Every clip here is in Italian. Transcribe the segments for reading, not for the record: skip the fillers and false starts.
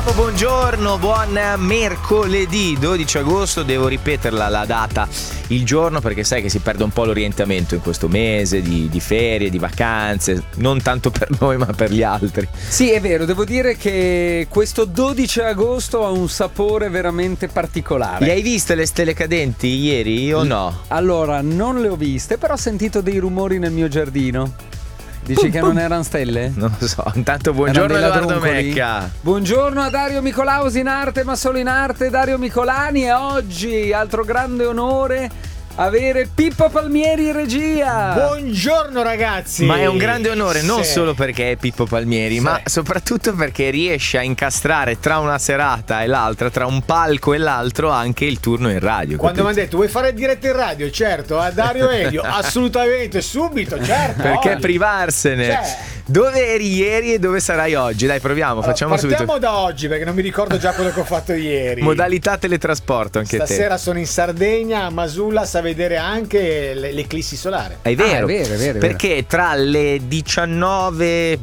Buongiorno, buon mercoledì 12 agosto, devo ripeterla la data, il giorno, perché sai che si perde un po' l'orientamento in questo mese di ferie, di vacanze, non tanto per noi ma per gli altri. Sì, è vero, devo dire che questo 12 agosto ha un sapore veramente particolare. Le hai viste le stelle cadenti ieri o no? Allora, non le ho viste, però ho sentito dei rumori nel mio giardino. Dici che non erano stelle? Non lo so. Intanto buongiorno Edoardo Mecca. Buongiorno a Dario Micolausi in arte, ma solo in arte, Dario Micolani. E oggi altro grande onore avere Pippo Palmieri in regia. Buongiorno ragazzi. Ma è un grande onore non solo perché è Pippo Palmieri, ma soprattutto perché riesce a incastrare tra una serata e l'altra, tra un palco e l'altro, anche il turno in radio. Quando mi hanno detto vuoi fare diretta in radio? Certo, a Dario Elio, assolutamente, subito, certo. Perché privarsene? Dove eri ieri e dove sarai oggi? Dai, proviamo, facciamo partiamo subito. da oggi, perché non mi ricordo già quello che ho fatto ieri. Modalità teletrasporto anche Stasera sono in Sardegna, a Masulla, sa vedere anche l'eclissi solare. È vero, è vero. perché tra le 19:20,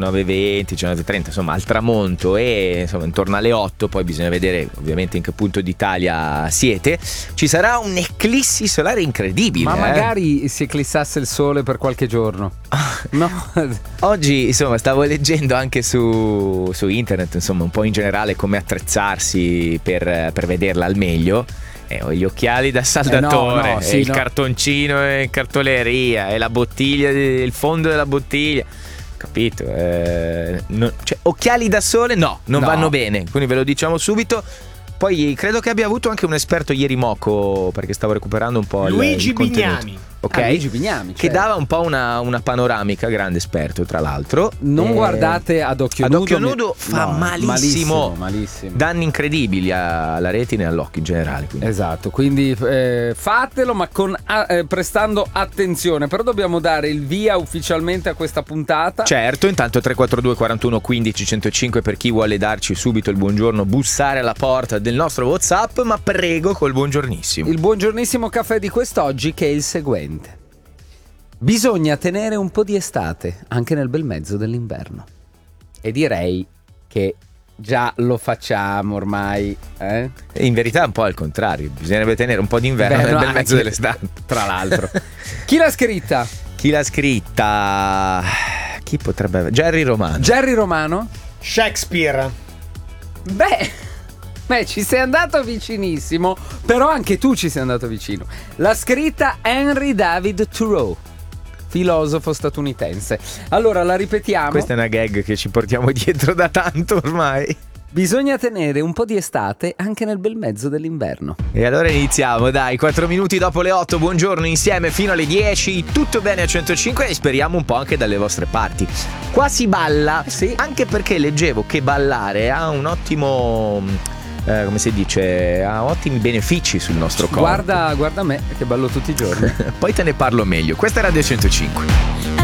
19:30, insomma, al tramonto e insomma intorno alle 8, poi bisogna vedere ovviamente in che punto d'Italia siete, ci sarà un'eclissi solare incredibile. Ma magari si eclissasse il sole per qualche giorno. No. Oggi insomma stavo leggendo anche su internet, insomma un po' in generale come attrezzarsi per vederla al meglio. Gli occhiali da saldatore, il cartoncino in cartoleria e la bottiglia, il fondo della bottiglia, capito? Cioè, occhiali da sole no, vanno bene, quindi ve lo diciamo subito. Poi credo che abbia avuto anche un esperto ieri Moco, perché stavo recuperando un po' Luigi il contenuto. Bignami. Ok, Luigi Bignami, che dava un po' una panoramica, grande esperto tra l'altro. Non guardate ad occhio nudo. Ad occhio nudo fa malissimo. Danni incredibili alla retina e all'occhio in generale. Quindi. Esatto, quindi fatelo, ma prestando attenzione. Però dobbiamo dare il via ufficialmente a questa puntata. Certo, intanto 342 41 15 105 per chi vuole darci subito il buongiorno, bussare alla porta del nostro WhatsApp, ma prego col buongiornissimo. Il buongiornissimo caffè di quest'oggi, che è il seguente: bisogna tenere un po' di estate anche nel bel mezzo dell'inverno. E direi che già lo facciamo ormai, In verità è un po' al contrario, bisognerebbe tenere un po' di inverno nel bel mezzo dell'estate. Tra l'altro. Chi l'ha scritta? Chi l'ha scritta? Chi potrebbe? Jerry Romano? Shakespeare. Beh, ci sei andato vicinissimo, però anche tu ci sei andato vicino. L'ha scritta Henry David Thoreau, filosofo statunitense. Allora, la ripetiamo. Questa è una gag che ci portiamo dietro da tanto ormai. Bisogna tenere un po' di estate anche nel bel mezzo dell'inverno. E allora iniziamo, dai, 4 minuti dopo le 8, buongiorno insieme fino alle 10, tutto bene a 105 e speriamo un po' anche dalle vostre parti. Qua si balla, sì. Anche perché leggevo che ballare ha un ottimo... come si dice, ha ottimi benefici sul nostro corpo. Guarda me che ballo tutti i giorni. Poi te ne parlo meglio. Questa è Radio 105.